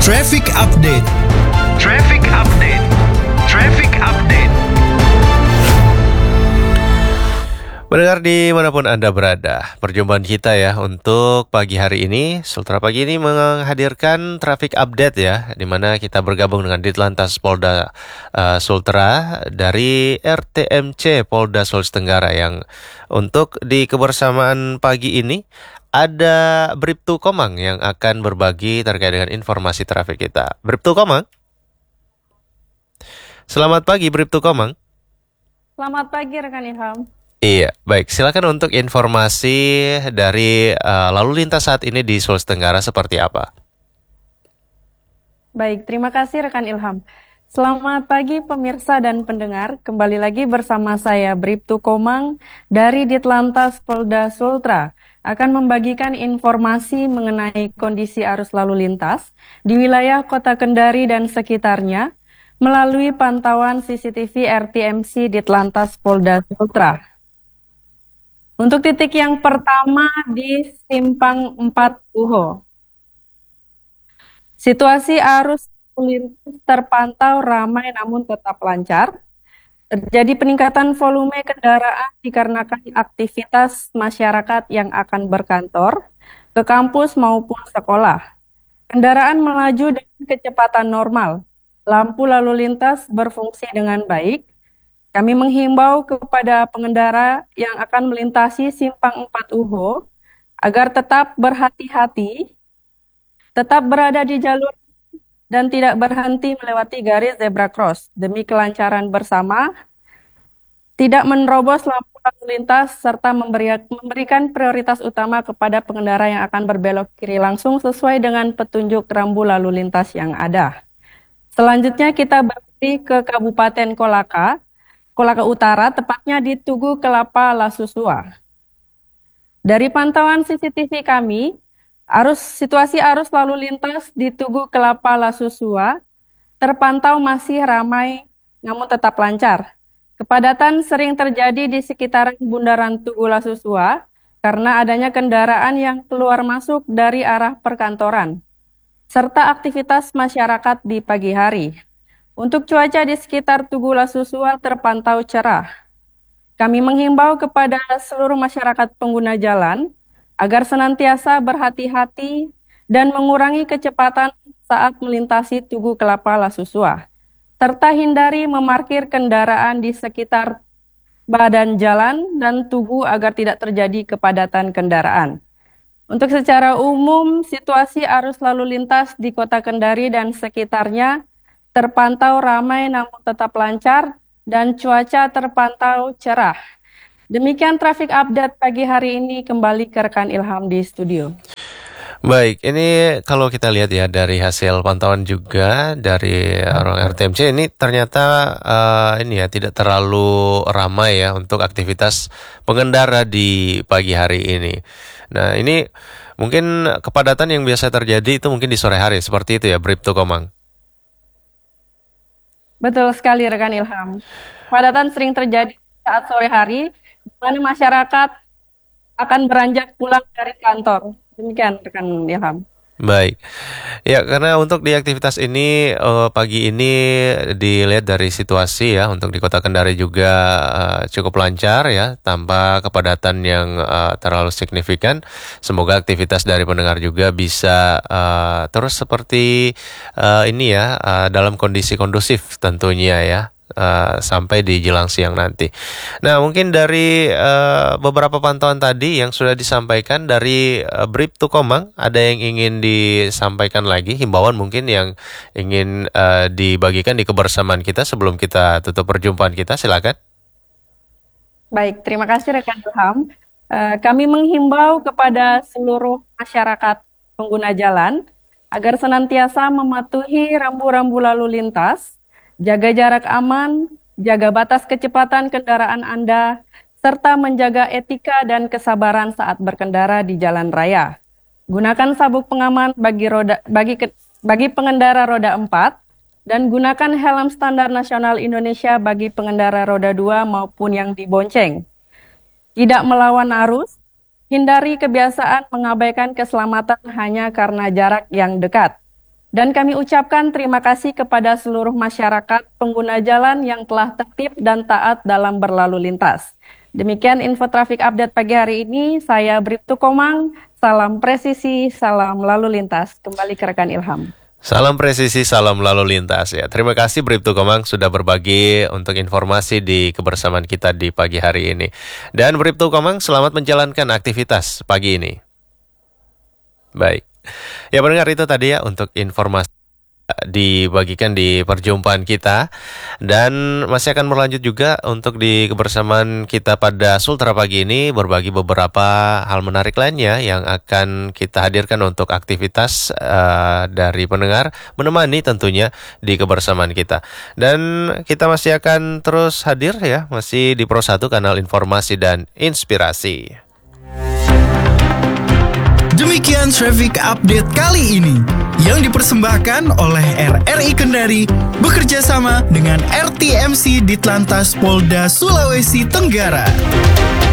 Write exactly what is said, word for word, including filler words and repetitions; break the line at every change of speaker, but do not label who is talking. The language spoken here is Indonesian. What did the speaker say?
Traffic Update.
Traffic Update. Traffic Update.
Pendengar dimanapun Anda berada, perjumpaan kita ya untuk pagi hari ini. Sultra Pagi ini menghadirkan Traffic Update ya, di mana kita bergabung dengan Ditlantas Polda uh, Sultra dari R T M C Polda Sulawesi Tenggara, yang untuk di kebersamaan pagi ini ada Bribtu Komang yang akan berbagi terkait dengan informasi trafik kita. Bribtu Komang. Selamat pagi Bribtu Komang.
Selamat pagi rekan Ilham.
Iya, baik. Silakan untuk informasi dari uh, lalu lintas saat ini di Sulawesi Tenggara seperti apa?
Baik, terima kasih rekan Ilham. Selamat pagi pemirsa dan pendengar. Kembali lagi bersama saya Bribtu Komang dari Ditlantas Polda Sultra akan membagikan informasi mengenai kondisi arus lalu lintas di wilayah Kota Kendari dan sekitarnya melalui pantauan C C T V R T M C Ditlantas Polda Sultra. Untuk titik yang pertama di Simpang empat Uho. Situasi arus lalu lintas terpantau ramai namun tetap lancar. Terjadi peningkatan volume kendaraan dikarenakan aktivitas masyarakat yang akan berkantor, ke kampus maupun sekolah. Kendaraan melaju dengan kecepatan normal. Lampu lalu lintas berfungsi dengan baik. Kami menghimbau kepada pengendara yang akan melintasi Simpang empat Uho agar tetap berhati-hati, tetap berada di jalur dan tidak berhenti melewati garis zebra cross demi kelancaran bersama, tidak menerobos lampu lalu lintas, serta memberi, memberikan prioritas utama kepada pengendara yang akan berbelok kiri langsung sesuai dengan petunjuk rambu lalu lintas yang ada. Selanjutnya kita beralih ke Kabupaten Kolaka, Kolaka Utara, tepatnya di Tugu Kelapa Lasusua. Dari pantauan C C T V kami, arus situasi arus lalu lintas di Tugu Kelapa Lasusua terpantau masih ramai namun tetap lancar. Kepadatan sering terjadi di sekitaran Bundaran Tugu Lasusua karena adanya kendaraan yang keluar masuk dari arah perkantoran, serta aktivitas masyarakat di pagi hari. Untuk cuaca di sekitar Tugu Lasusua terpantau cerah. Kami menghimbau kepada seluruh masyarakat pengguna jalan agar senantiasa berhati-hati dan mengurangi kecepatan saat melintasi Tugu Kelapa Lasusua, serta hindari memarkir kendaraan di sekitar badan jalan dan tugu agar tidak terjadi kepadatan kendaraan. Untuk secara umum, situasi arus lalu lintas di Kota Kendari dan sekitarnya terpantau ramai namun tetap lancar dan cuaca terpantau cerah. Demikian traffic update pagi hari ini, kembali ke rekan Ilham di studio.
Baik, ini kalau kita lihat ya dari hasil pantauan juga dari orang R T M C, ini ternyata uh, ini ya tidak terlalu ramai ya untuk aktivitas pengendara di pagi hari ini. Nah, ini mungkin kepadatan yang biasa terjadi itu mungkin di sore hari, seperti itu ya Bribtu Komang.
Betul sekali rekan Ilham. Kepadatan sering terjadi saat sore hari, di mana masyarakat akan beranjak pulang dari kantor. Demikian rekan Ilham.
Baik, ya karena untuk di aktivitas ini uh, pagi ini dilihat dari situasi ya untuk di Kota Kendari juga uh, cukup lancar ya, tanpa kepadatan yang uh, terlalu signifikan. Semoga aktivitas dari pendengar juga bisa uh, terus seperti uh, ini ya, uh, dalam kondisi kondusif tentunya ya. Uh, sampai di jelang siang nanti. Nah, mungkin dari uh, beberapa pantauan tadi yang sudah disampaikan dari uh, Bribtu Komang, ada yang ingin disampaikan lagi, himbauan mungkin yang ingin uh, dibagikan di kebersamaan kita sebelum kita tutup perjumpaan kita, silakan.
Baik, terima kasih rekan Ilham. Uh, kami menghimbau kepada seluruh masyarakat pengguna jalan agar senantiasa mematuhi rambu-rambu lalu lintas, jaga jarak aman, jaga batas kecepatan kendaraan Anda, serta menjaga etika dan kesabaran saat berkendara di jalan raya. Gunakan sabuk pengaman bagi roda bagi bagi pengendara roda empat dan gunakan helm standar nasional Indonesia bagi pengendara roda dua maupun yang dibonceng. Tidak melawan arus, hindari kebiasaan mengabaikan keselamatan hanya karena jarak yang dekat. Dan kami ucapkan terima kasih kepada seluruh masyarakat pengguna jalan yang telah tertib dan taat dalam berlalu lintas. Demikian info traffic update pagi hari ini. Saya Bribtu Komang, salam presisi, salam lalu lintas. Kembali ke rekan Ilham.
Salam presisi, salam lalu lintas ya. Terima kasih Bribtu Komang sudah berbagi untuk informasi di kebersamaan kita di pagi hari ini. Dan Bribtu Komang, selamat menjalankan aktivitas pagi ini. Baik. Ya pendengar, itu tadi ya untuk informasi dibagikan di perjumpaan kita, dan masih akan berlanjut juga untuk di kebersamaan kita pada Sultra pagi ini, berbagi beberapa hal menarik lainnya yang akan kita hadirkan untuk aktivitas uh, dari pendengar, menemani tentunya di kebersamaan kita. Dan kita masih akan terus hadir ya, masih di Pro satu, kanal informasi dan inspirasi.
Demikian traffic update kali ini yang dipersembahkan oleh R R I Kendari bekerja sama dengan R T M C Ditlantas Polda Sulawesi Tenggara.